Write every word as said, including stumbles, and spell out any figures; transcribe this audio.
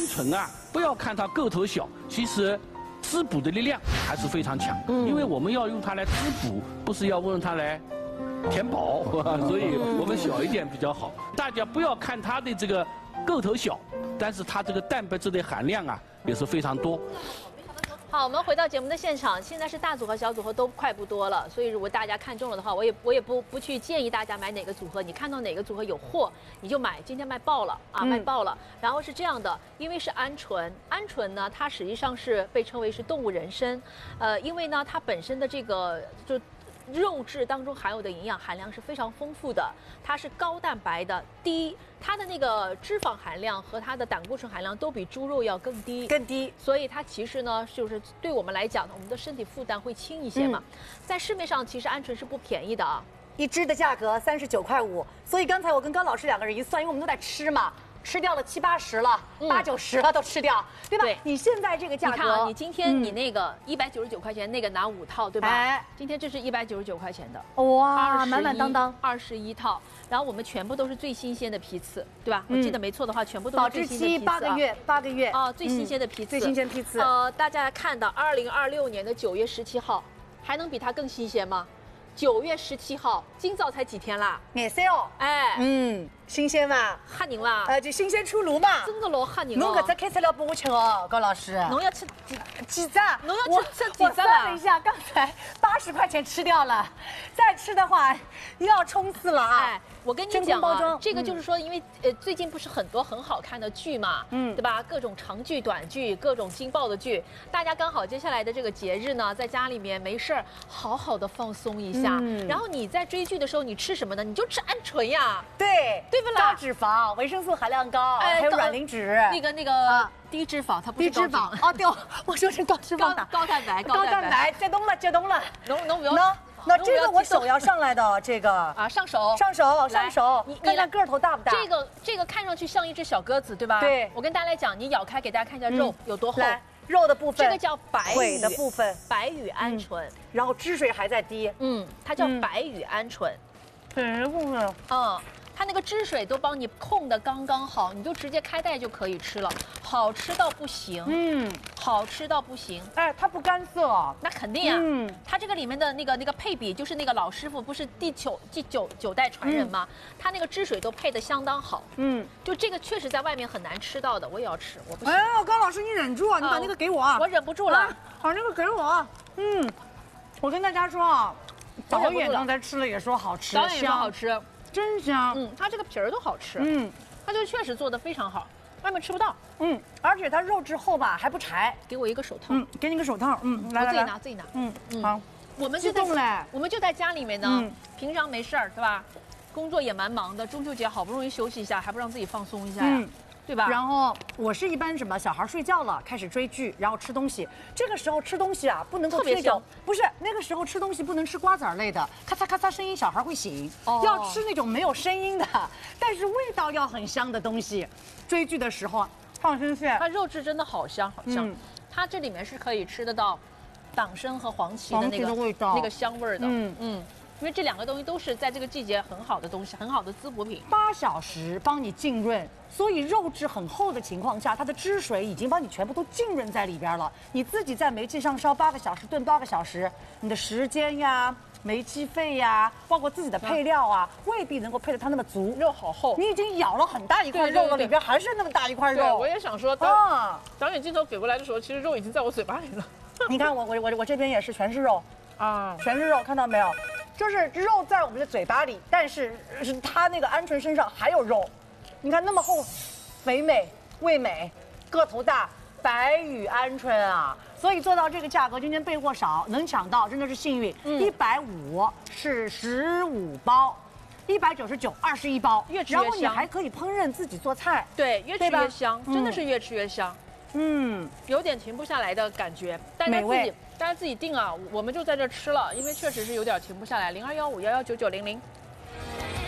醇啊，不要看它个头小，其实滋补的力量还是非常强。嗯，因为我们要用它来滋补，不是要用它来填饱，所以我们小一点比较好。大家不要看它的这个个头小，但是它这个蛋白质的含量啊也是非常多。 好，我们回到节目的现场，现在是大组合、小组合都快不多了，所以如果大家看中了的话，我也我也不不去建议大家买哪个组合，你看到哪个组合有货你就买，今天卖爆了啊，卖爆了。然后是这样的，因为是鹌鹑，鹌鹑呢它实际上是被称为是动物人参，呃，因为呢它本身的这个就。 肉质当中含有的营养含量是非常丰富的，它是高蛋白的，低它的那个脂肪含量和它的胆固醇含量都比猪肉要更低， 更低， 所以它其实呢，就是对我们来讲呢，我们的身体负担会轻一些嘛。嗯、在市面上，其实鹌鹑是不便宜的啊， 一只的价格三十九块五，所以刚才我跟高老师两个人一算，因为我们都在吃嘛。 吃掉了七八十了，嗯、八九十了都吃掉，对吧？对你现在这个价格， 你看啊，你今天你那个一百九十九块钱那个拿五套，对吧？哎，今天这是一百九十九块钱的， 哇，满满当当， 二十一套。然后我们全部都是最新鲜的批次，对吧？嗯、我记得没错的话，全部都是最新的批次、啊。保质期八个月，八个月啊，最新鲜的批次， 最新鲜批次。 呃，大家看到二零二六年的九月十七号，还能比它更新鲜吗？九月十七号，今早才几天啦？ 廿三哦， 哎， 嗯。 新鲜嘛， 吓人啦！ 呃，就新鲜出炉嘛， 真的老吓人哦。 侬搿只开材料拨我吃哦，高老师。 侬要吃几几只？ 侬要吃吃几只我算了一下，刚才八十块钱吃掉了，再吃的话又要冲刺了啊！哎， 我跟你讲啊，这个就是说，因为呃最近不是很多很好看的剧嘛，嗯，对吧？各种长剧、短剧，各种劲爆的剧，大家刚好接下来的这个节日呢，在家里面没事儿，好好的放松一下。嗯。然后你在追剧的时候，你吃什么呢？你就吃鹌鹑呀。 对。 对不啦？ 高脂肪。 维生素含量高，还有卵磷脂， 那个那个低脂肪，它不是低脂肪哦，对，我说是高脂肪高高蛋白， 高蛋白，解冻了，解冻了， 侬侬不要， 那那这个我手要上来的，这个啊，上手， 上手，上手，你看看个头大不大？ 这个这个看上去像一只小鸽子，对吧？ 对， 我跟大家来讲，你咬开给大家看一下肉有多厚， 肉的部分， 这个叫白羽的部分， 白羽鹌鹑， 然后汁水还在滴， 嗯，它叫白羽鹌鹑， 腿的部分， 嗯。 它那个汁水都帮你控的刚刚好，你就直接开袋就可以吃了，好吃到不行，嗯，好吃到不行。 哎，它不干涩， 那肯定啊，嗯，它这个里面的那个那个配比，就是那个老师傅不是第九第九九代传人吗？嗯、他那个汁水都配的相当好，嗯，就这个确实在外面很难吃到的，我也要吃，我不行。 哎呀，高老师你忍住啊，你把那个给我，啊、 我忍不住了，啊、 把那个给我，嗯，我跟大家说啊，导演刚才吃了也说好吃， 导演也说好吃。 真香， 嗯，它这个皮儿都好吃，嗯，它就确实做的非常好，外面吃不到， 嗯，而且它肉质厚吧，还不柴。 给我一个手套， 嗯，给你个手套，嗯，来来来， 自己拿自己拿，嗯嗯，好， 我们就在我们就在家里面呢，平常没事儿，对吧？工作也蛮忙的，中秋节好不容易休息一下，还不让自己放松一下呀？ 对吧？ 然后我是一般什么，小孩睡觉了，开始追剧，然后吃东西。这个时候吃东西啊，不能够吃那种，不是那个时候吃东西不能吃瓜子儿类的，咔嚓咔嚓声音，小孩会醒。哦，要吃那种没有声音的，但是味道要很香的东西。追剧的时候放心去， 它肉质真的好香好香，嗯、它这里面是可以吃得到党参和黄芪的那个味道， 那个香味儿的。嗯嗯。 因为这两个东西都是在这个季节很好的东西，很好的滋补品。 八小时帮你浸润，所以肉质很厚的情况下，它的汁水已经帮你全部都浸润在里边了。你自己在煤气上烧八个小时，炖八个小时，你的时间呀、煤气费呀，包括自己的配料啊，未必能够配得它那么足。 肉好厚， 你已经咬了很大一块肉了，里边还是那么大一块肉。 我也想说，当导演镜头给过来的时候，其实肉已经在我嘴巴里了。 你看我我我我这边也是全是肉啊，全是肉，看到没有？ 就是肉在我们的嘴巴里，但是是它那个鹌鹑身上还有肉，你看那么厚，肥美味美，个头大，白羽鹌鹑啊！所以做到这个价格，今天备货少，能抢到真的是幸运。一百五是十五包，一百九十九二十一包， 越吃越香。 然后你还可以烹饪自己做菜， 对，越吃越香，真的是越吃越香。 嗯， 有点停不下来的感觉，大家自己大家自己定啊，我们就在这吃了，因为确实是有点停不下来。零二幺五幺幺九九零零。